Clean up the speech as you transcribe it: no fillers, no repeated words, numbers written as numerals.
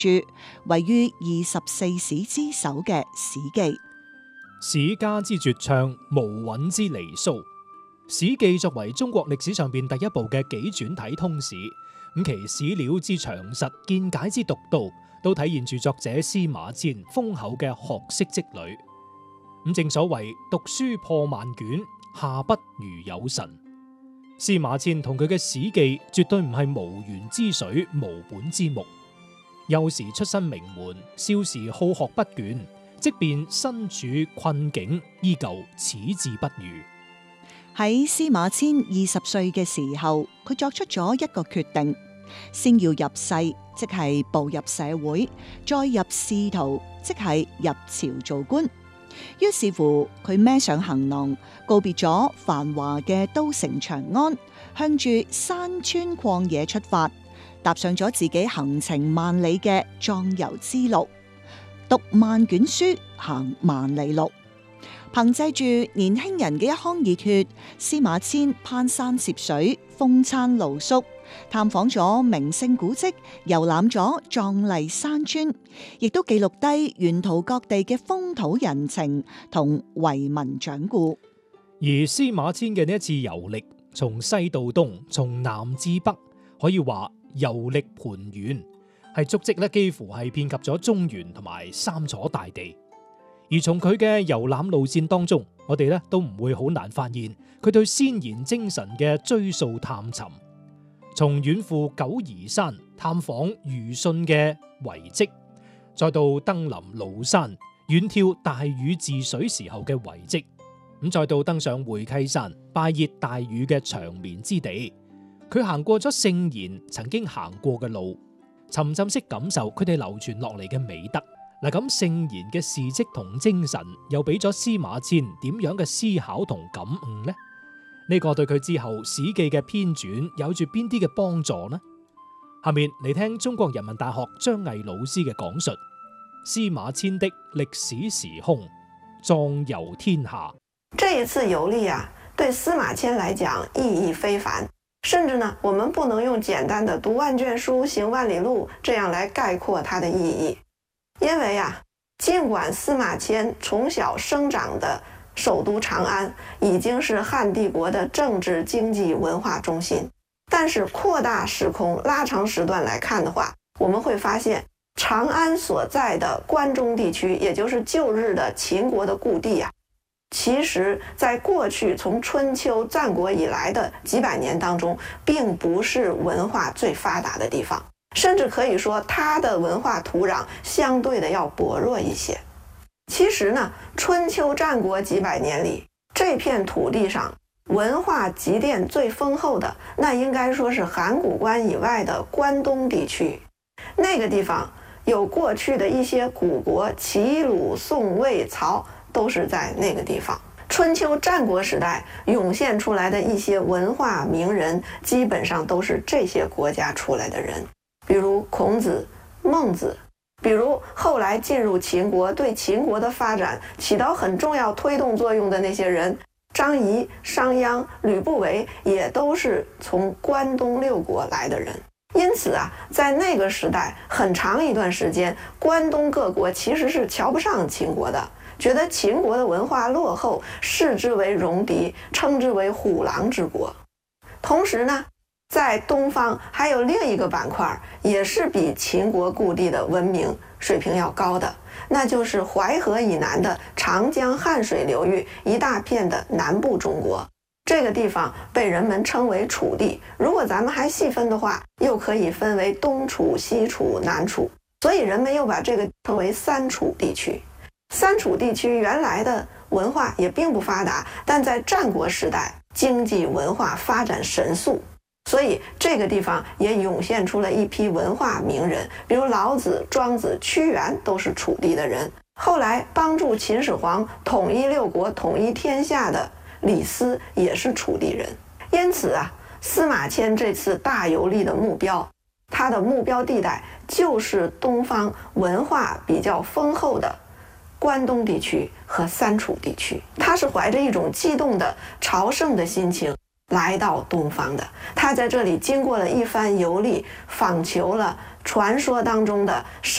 著位於24史之首嘅《史記》。 史家之絕唱，無韻之離騷。《史記》作為中國歷史上邊第一部嘅紀傳體通史，咁其史料之詳實、見解之獨到，都體現住作者司馬遷豐厚嘅學識積累。咁正所謂讀書破萬卷，下筆如有神。司馬遷同佢嘅《史記》絕對唔係無源之水、無本之木。幼時出身名門，少時好學不倦，即便身處困境，依舊矢志不渝。 喺司馬遷20歲嘅時候，佢作出咗一個決定，先要入世，即係步入社會，再入仕途，即係入朝做官。於是乎，佢孭上行囊，告別咗繁華嘅都城長安，向住山川曠野出發，踏上咗自己行程萬里嘅壯遊之路，讀萬卷書，行萬里路。憑借住年輕人嘅一腔熱血，司馬遷攀山涉水，風餐露宿，探訪咗名勝古蹟，遊覽咗壯麗山川，亦都記錄低沿途各地嘅風土人情同遺民掌故。 而司馬遷嘅呢一次遊歷，從西到東，從南至北，可以話遊歷盤圓，係足跡咧幾乎係遍及咗中原同埋三楚大地。而從佢嘅遊覽路線當中，我哋咧都唔會好難發現佢對先賢精神嘅追溯探尋。從遠赴九嶷山探訪虞舜嘅遺跡，再到登臨廬山遠眺大禹治水時候嘅遺跡，咁再到登上會稽山拜謁大禹嘅長眠之地，佢行過咗聖賢曾經行過嘅路，沉浸式感受佢哋流傳落嚟嘅美德。嗱，咁聖賢嘅事蹟同精神，又俾咗司馬遷點樣嘅思考同感悟呢？呢個對佢之後《史記》嘅編纂有住邊啲嘅幫助呢？下面嚟聽中國人民大學張毅老師嘅講述：司馬遷的歷史時空，壯遊天下。 這一次遊歷啊，對司馬遷來講意義非凡，甚至呢，我們不能用簡單的讀萬卷書、行萬里路這樣來概括它的意義。因為啊，儘管司馬遷從小生長的首都長安已經是漢帝國的政治、經濟、文化中心，但是擴大時空、拉長時段來看的話，我們會發現長安所在的關中地區，也就是舊日的秦國的故地啊，其實在過去從春秋戰國以來的幾百年當中，並不是文化最發達的地方。甚至可以說，它的文化土壤相對的要薄弱一些。其實呢，春秋戰國幾百年裡，這片土地上文化積澱最豐厚的，那應該說是函谷關以外的關東地區。那個地方有過去的一些古國，齊魯宋魏曹都是在那個地方。春秋戰國時代湧現出來的一些文化名人，基本上都是這些國家出來的人。比如孔子、孟子，比如後來進入秦國，對秦國的發展起到很重要推動作用的那些人，張儀、商鞅、呂不韋，也都是從關東六國來的人。因此啊，在那個時代很長一段時間，關東各國其實是瞧不上秦國的，覺得秦國的文化落後，視之為戎狄，稱之為虎狼之國。同時呢，在東方還有另一個板塊，也是比秦國故地的文明水平要高的，那就是淮河以南的長江漢水流域一大片的南部中國。這個地方被人們稱為楚地，如果咱們還細分的話，又可以分為東楚、西楚、南楚，所以人們又把這個稱為三楚地區。三楚地區原來的文化也並不發達，但在戰國時代經濟文化發展神速，所以這個地方也湧現出了一批文化名人，比如老子、莊子、屈原都是楚地的人。後來幫助秦始皇統一六國、統一天下的李斯也是楚地人。因此啊，司馬遷這次大遊歷的目標，他的目標地帶就是東方文化比較豐厚的關東地區和三楚地區。他是懷着一種激動的朝聖的心情來到東方的。他在這裡經過了一番遊歷，訪求了傳說當中的